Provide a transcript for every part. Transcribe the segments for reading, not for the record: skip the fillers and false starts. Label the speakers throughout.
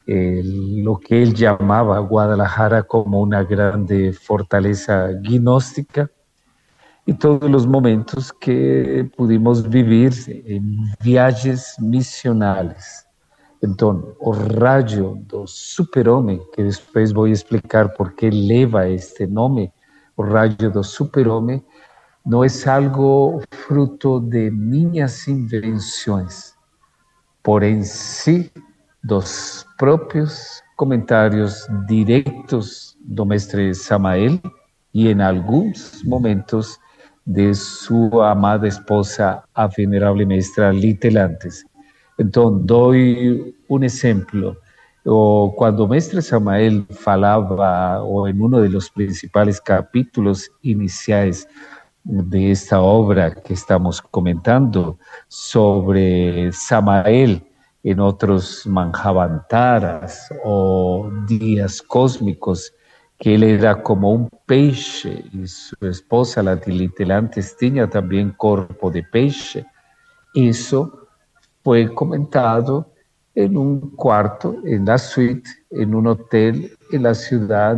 Speaker 1: lo que él llamaba Guadalajara como una grande fortaleza gnóstica, y todos los momentos que pudimos vivir en viajes misionales. Então, o raio do super-homem, que depois vou explicar por que leva este nome, o raio do super-homem, não é algo fruto de minhas invenções, porém sim dos próprios comentários diretos do mestre Samael e em alguns momentos de sua amada esposa, a venerável mestra Litelantes. Então, dou um exemplo. Quando o mestre Samael falava, ou em um dos principais capítulos iniciais de esta obra que estamos comentando, sobre Samael en otros Manjavantaras o días cósmicos, que él era como un peixe y su esposa, la Tilitelantes, tenía también cuerpo de peixe. Eso fue comentado en un cuarto, en la suite, en un hotel en la ciudad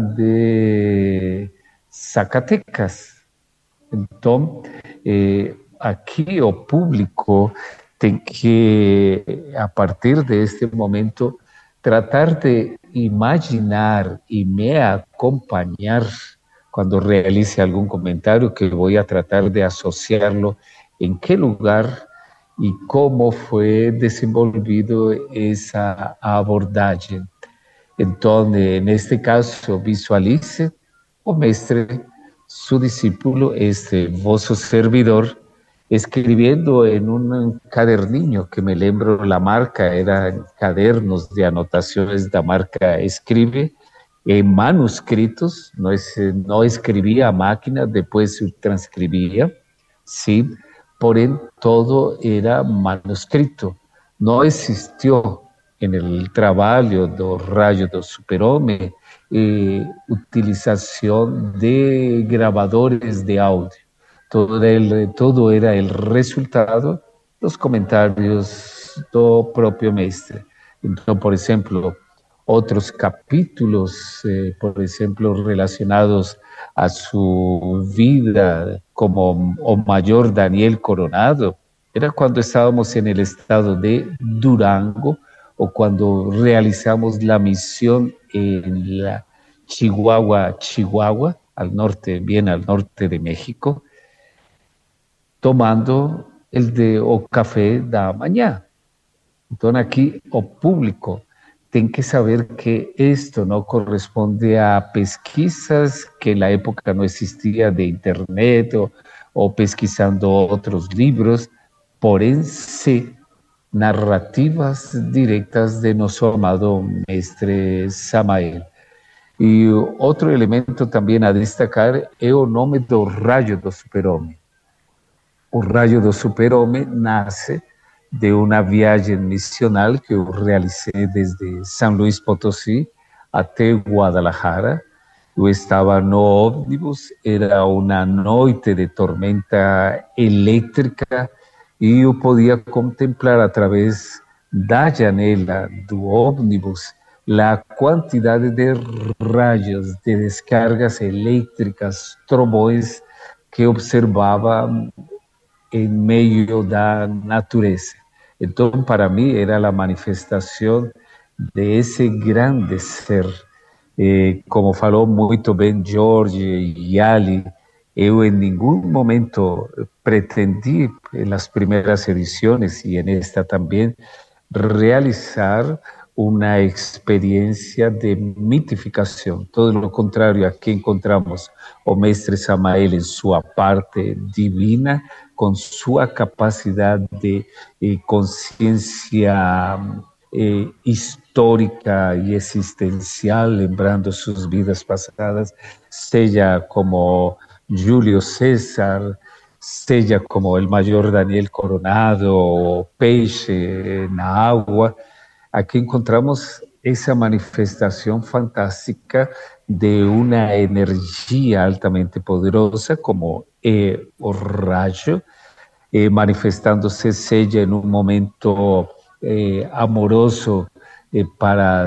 Speaker 1: de Zacatecas. Então, aqui o público tem que, a partir deste momento, tratar de imaginar e me acompanhar quando realize algum comentário, que vou tratar de associá-lo em que lugar e como foi desenvolvido essa abordagem. Então, neste caso, visualize o mestre, su discípulo, este vosso servidor, escribiendo en un caderninho, que me lembro la marca, eran cadernos de anotaciones de marca Escribe, en manuscritos, no escribía a máquina, después se transcribía, sí, porém todo era manuscrito. No existió en el trabalho do raio do super-homem utilización de grabadores de audio. Todo era el resultado dos comentarios do propio mestre. Então, por exemplo, outros capítulos, por exemplo, relacionados a su vida como o mayor Daniel Coronado, era quando estávamos en el estado de Durango, o cuando realizamos la misión en la Chihuahua, bien al norte de México, tomando o café da manhã. Então, aqui o público tem que saber que esto no corresponde a pesquisas que en la época no existía de internet o pesquisando otros libros, porém sí narrativas directas de nosso amado mestre Samael. E outro elemento também a destacar é o nome do raio do super-homem. O raio do super-homem nasce de uma viagem missional que eu realicei desde São Luís Potosí até Guadalajara. Eu estava no ônibus, era uma noite de tormenta elétrica, e eu podia contemplar através da janela do ônibus a quantidade de raios, de descargas elétricas, trovões que observava em meio da natureza. Então, para mim, era a manifestação de esse grande ser. Como falou muito bem Jorge e Ali, eu em nenhum momento pretendi, nas primeiras edições e nesta também, realizar uma experiência de mitificação. Todo o contrário, aqui encontramos o mestre Samael em sua parte divina, com sua capacidade de consciência histórica e existencial, lembrando suas vidas passadas, seja como Júlio César, seja como o maior Daniel Coronado, o peixe na água. Aqui encontramos essa manifestação fantástica de uma energia altamente poderosa, como é o raio, manifestando-se seja em um momento amoroso para